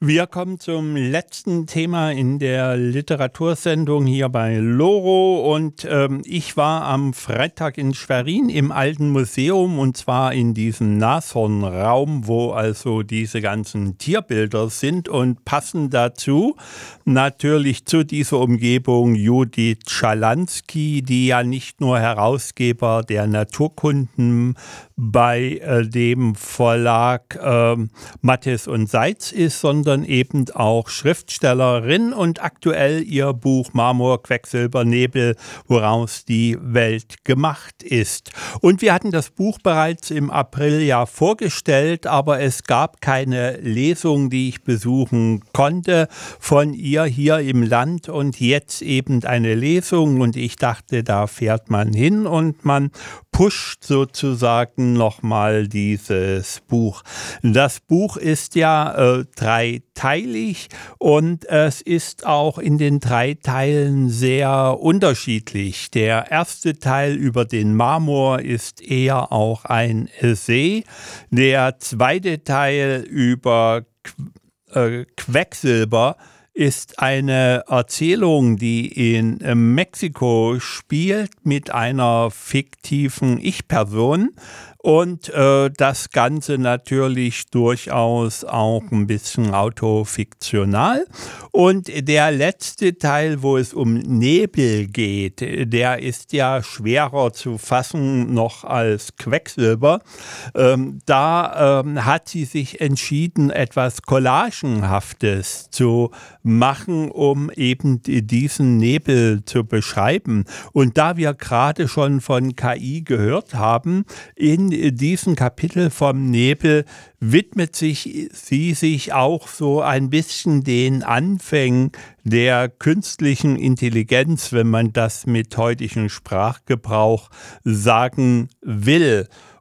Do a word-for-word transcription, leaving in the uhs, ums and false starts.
Wir kommen zum letzten Thema in der Literatursendung hier bei Loro und ähm, ich war am Freitag in Schwerin im Alten Museum und zwar in diesem Nashornraum, wo also diese ganzen Tierbilder sind und passend dazu natürlich zu dieser Umgebung Judith Schalansky, die ja nicht nur Herausgeber der Naturkunden bei äh, dem Verlag äh, Mattes und Seitz ist, sondern eben auch Schriftstellerin und aktuell ihr Buch Marmor, Quecksilber, Nebel, woraus die Welt gemacht ist. Und wir hatten das Buch bereits im April ja vorgestellt, aber es gab keine Lesung, die ich besuchen konnte von ihr hier im Land und jetzt eben eine Lesung und ich dachte, da fährt man hin und man pusht sozusagen nochmal dieses Buch. Das Buch ist ja äh, dreiteilig und es ist auch in den drei Teilen sehr unterschiedlich. Der erste Teil über den Marmor ist eher auch ein Essay. Der zweite Teil über Qu- äh, Quecksilber ist eine Erzählung, die in Mexiko spielt mit einer fiktiven Ich-Person und äh, das Ganze natürlich durchaus auch ein bisschen autofiktional. Und der letzte Teil, wo es um Nebel geht, der ist ja schwerer zu fassen noch als Quecksilber. Ähm, da ähm, hat sie sich entschieden, etwas Collagenhaftes zu machen, um eben diesen Nebel zu beschreiben. Und da wir gerade schon von K I gehört haben, in diesem Kapitel vom Nebel widmet sich sie sich auch so ein bisschen den Anfängen der künstlichen Intelligenz, wenn man das mit heutigen Sprachgebrauch sagen will.